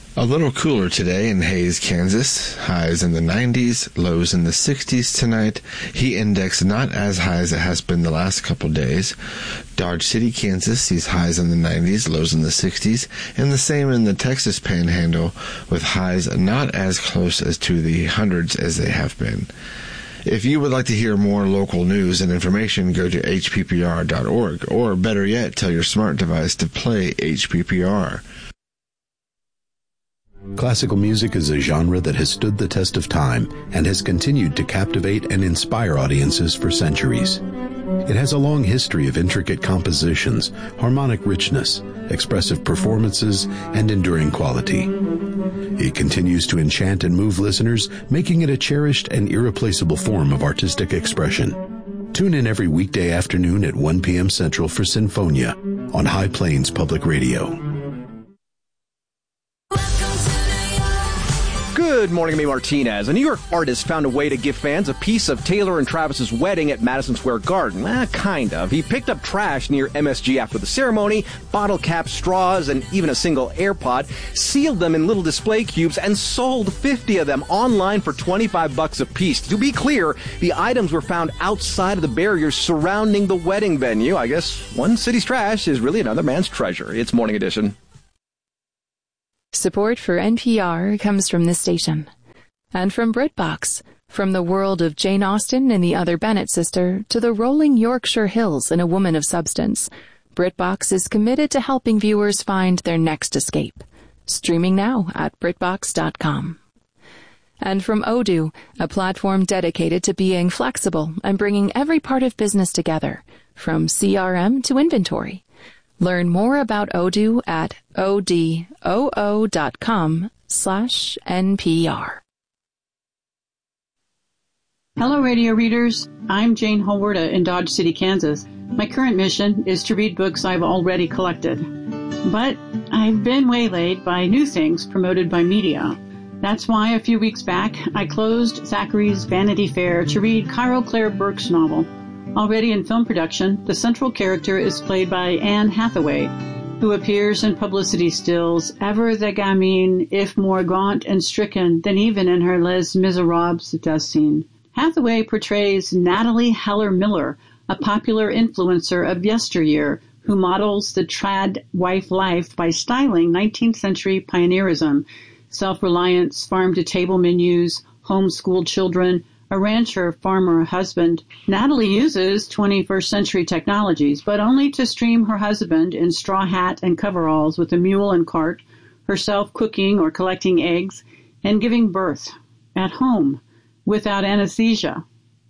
A little cooler today in Hays, Kansas. Highs in the 90s, lows in the 60s tonight. Heat index not as high as it has been the last couple days. Dodge City, Kansas sees highs in the 90s, lows in the 60s, and the same in the Texas Panhandle, with highs not as close as to the hundreds as they have been. If you would like to hear more local news and information, go to hppr.org, or better yet, tell your smart device to play HPPR. Classical music is a genre that has stood the test of time and has continued to captivate and inspire audiences for centuries. It has a long history of intricate compositions, harmonic richness, expressive performances, and enduring quality. It continues to enchant and move listeners, making it a cherished and irreplaceable form of artistic expression. Tune in every weekday afternoon at 1 p.m. Central for Sinfonia on High Plains Public Radio. Good morning, I'm Martinez. A New York artist found a way to give fans a piece of Taylor and Travis's wedding at Madison Square Garden. Kind of. He picked up trash near MSG after the ceremony, bottle caps, straws, and even a single AirPod, sealed them in little display cubes, and sold 50 of them online for $25 a piece. To be clear, the items were found outside of the barriers surrounding the wedding venue. I guess one city's trash is really another man's treasure. It's Morning Edition. Support for NPR comes from this station. And from BritBox. From the world of Jane Austen and the Other Bennett sister to the rolling Yorkshire Hills and A Woman of Substance, BritBox is committed to helping viewers find their next escape. Streaming now at BritBox.com. And from Odoo, a platform dedicated to being flexible and bringing every part of business together, from CRM to inventory. Learn more about Odoo at odoo.com/NPR. Hello, radio readers. I'm Jane Holwarda in Dodge City, Kansas. My current mission is to read books I've already collected. But I've been waylaid by new things promoted by media. That's why a few weeks back, I closed Zachary's Vanity Fair to read Cairo Claire Burke's novel. Already in film production, the central character is played by Anne Hathaway, who appears in publicity stills, ever the gamine, if more gaunt and stricken than even in her Les Miserables death scene. Hathaway portrays Natalie Heller Miller, a popular influencer of yesteryear, who models the trad wife life by styling 19th century pioneerism, self-reliance, farm-to-table menus, homeschooled children, a rancher, farmer, husband. Natalie uses 21st century technologies, but only to stream her husband in straw hat and coveralls with a mule and cart, herself cooking or collecting eggs, and giving birth at home without anesthesia.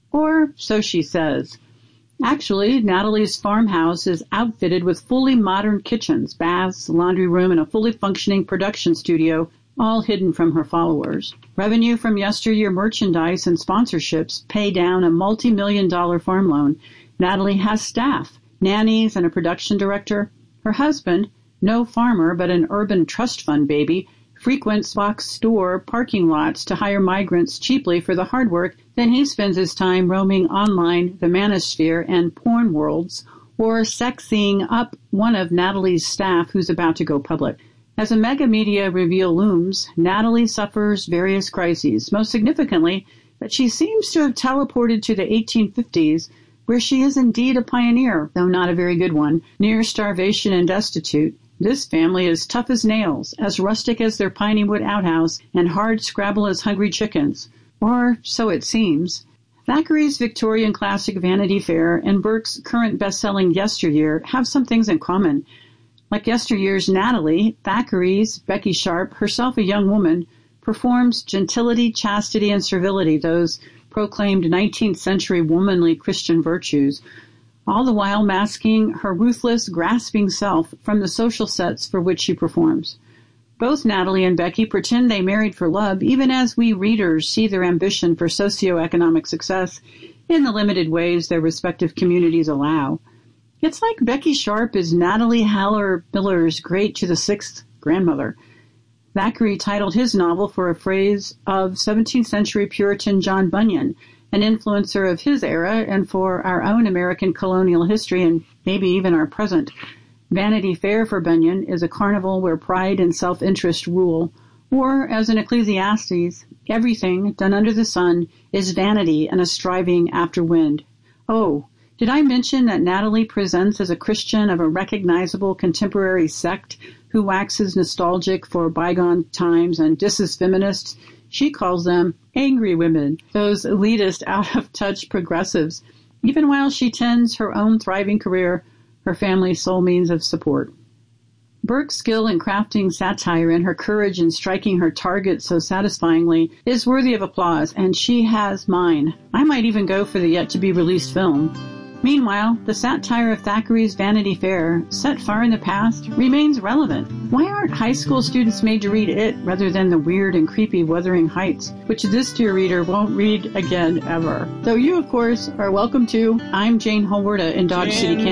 Or so she says. Actually, Natalie's farmhouse is outfitted with fully modern kitchens, baths, laundry room, and a fully functioning production studio, all hidden from her followers. Revenue from yesteryear merchandise and sponsorships pay down a multi-million-dollar farm loan. Natalie has staff, nannies, and a production director. Her husband, no farmer but an urban trust fund baby, frequents box store parking lots to hire migrants cheaply for the hard work. Then he spends his time roaming online, the manosphere, and porn worlds, or sexing up one of Natalie's staff who's about to go public. As a mega media reveal looms, Natalie suffers various crises, most significantly that she seems to have teleported to the 1850s, where she is indeed a pioneer, though not a very good one, near starvation and destitute. This family is tough as nails, as rustic as their piney wood outhouse, and hard scrabble as hungry chickens. Or so it seems. Thackeray's Victorian classic Vanity Fair and Burke's current best-selling Yesteryear have some things in common. Like yesteryear's Natalie, Thackeray's Becky Sharp, herself a young woman, performs gentility, chastity, and servility, those proclaimed 19th century womanly Christian virtues, all the while masking her ruthless, grasping self from the social sets for which she performs. Both Natalie and Becky pretend they married for love, even as we readers see their ambition for socioeconomic success in the limited ways their respective communities allow. It's like Becky Sharp is Natalie Heller Miller's great to the sixth grandmother. Thackeray titled his novel for a phrase of 17th century Puritan John Bunyan, an influencer of his era and for our own American colonial history and maybe even our present. Vanity Fair for Bunyan is a carnival where pride and self-interest rule, Or, as in Ecclesiastes, everything done under the sun is vanity and a striving after wind. Oh, did I mention that Natalie presents as a Christian of a recognizable contemporary sect who waxes nostalgic for bygone times and disses feminists? She calls them angry women, those elitist, out-of-touch progressives, even while she tends her own thriving career, her family's sole means of support. Burke's skill in crafting satire and her courage in striking her target so satisfyingly is worthy of applause, and she has mine. I might even go for the yet-to-be-released film. Meanwhile, the satire of Thackeray's Vanity Fair, set far in the past, remains relevant. Why aren't high school students made to read it rather than the weird and creepy Wuthering Heights, which this dear reader won't read again ever? Though you, of course, are welcome to. I'm Jane Holwerda in Dodge City, Kansas.